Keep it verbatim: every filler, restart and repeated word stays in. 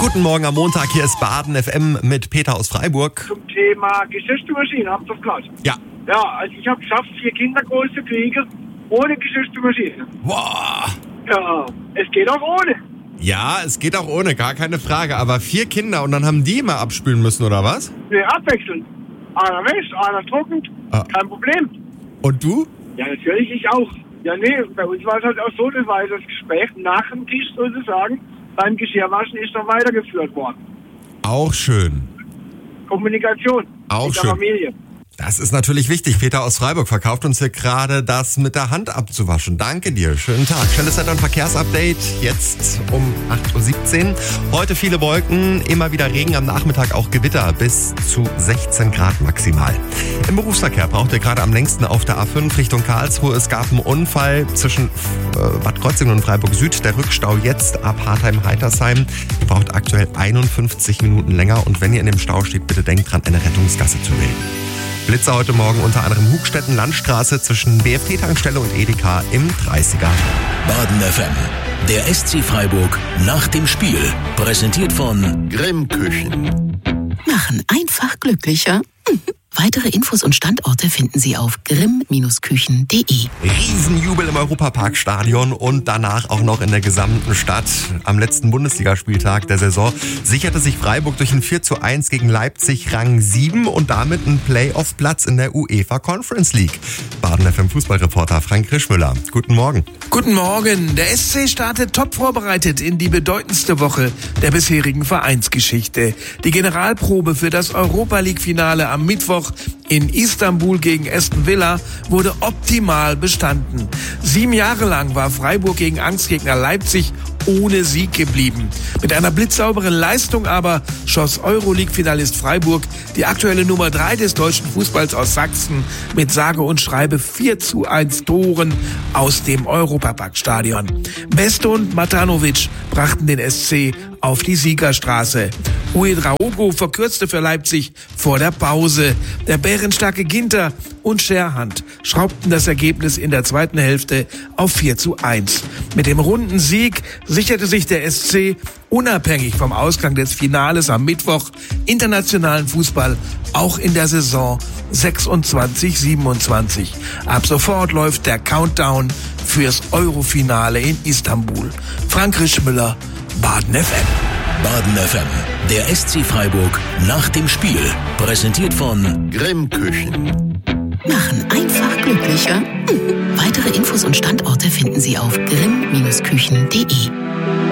Guten Morgen am Montag, hier ist Baden F M mit Peter aus Freiburg. Zum Thema Geschirrspülmaschine, habt ihr das gehört? Ja. Ja, also ich habe geschafft, vier Kinder groß zu kriegen, ohne Geschirrspülmaschine. Boah. Ja, es geht auch ohne. Ja, es geht auch ohne, gar keine Frage. Aber vier Kinder und dann haben die immer abspülen müssen, oder was? Wir abwechseln. Einer wäscht, einer trocknet, Ah. kein Problem. Und du? Ja, natürlich, ich auch. Ja, nee, bei uns war es halt auch so, das war das Gespräch nach dem Tisch sozusagen. Beim Geschirrwaschen ist noch weitergeführt worden. Auch schön. Kommunikation Auch mit der schön. Familie. Das ist natürlich wichtig. Peter aus Freiburg verkauft uns hier gerade das mit der Hand abzuwaschen. Danke dir. Schönen Tag. Schnelles Wetter- und Verkehrsupdate jetzt um acht Uhr siebzehn. Heute viele Wolken, immer wieder Regen, am Nachmittag auch Gewitter bis zu sechzehn Grad maximal. Im Berufsverkehr braucht ihr gerade am längsten auf der A fünf Richtung Karlsruhe. Es gab einen Unfall zwischen äh, Bad Krozingen und Freiburg Süd. Der Rückstau jetzt ab Hartheim-Heitersheim. Ihr braucht aktuell einundfünfzig Minuten länger. Und wenn ihr in dem Stau steht, bitte denkt dran, eine Rettungsgasse zu wählen. Blitzer heute Morgen unter anderem Hugstetten, Landstraße zwischen B F T-Tankstelle und Edeka im dreißiger. Baden F M, der S C Freiburg nach dem Spiel. Präsentiert von Grimm Küchen. Machen einfach glücklicher. Weitere Infos und Standorte finden Sie auf grimm Küchen punkt de. Riesenjubel im Europaparkstadion und danach auch noch in der gesamten Stadt. Am letzten Bundesligaspieltag der Saison sicherte sich Freiburg durch ein vier zu eins gegen Leipzig Rang sieben und damit einen Playoff-Platz in der UEFA Conference League. Baden F M Fußballreporter Frank Rischmüller. Guten Morgen. Guten Morgen. Der S C startet top vorbereitet in die bedeutendste Woche der bisherigen Vereinsgeschichte. Die Generalprobe für das Europa-League-Finale am Mittwoch in Istanbul gegen Aston Villa wurde optimal bestanden. Sieben Jahre lang war Freiburg gegen Angstgegner Leipzig ohne Sieg geblieben. Mit einer blitzsauberen Leistung aber schoss Euroleague-Finalist Freiburg die aktuelle Nummer drei des deutschen Fußballs aus Sachsen mit sage und schreibe vier zu eins Toren aus dem Europaparkstadion. Beste und Matanovic brachten den S C auf die Siegerstraße. Uedraogo verkürzte für Leipzig vor der Pause. Der bärenstarke Ginter und Scherhand schraubten das Ergebnis in der zweiten Hälfte auf vier zu eins. Mit dem runden Sieg sicherte sich der S C unabhängig vom Ausgang des Finales am Mittwoch internationalen Fußball auch in der Saison sechsundzwanzig siebenundzwanzig. Ab sofort läuft der Countdown fürs Eurofinale in Istanbul. Frank Rischmüller, Baden F M. Baden F M, der S C Freiburg nach dem Spiel. Präsentiert von Grimm Küchen. Machen einfach glücklicher. Weitere Infos und Standorte finden Sie auf grimm Küchen punkt de.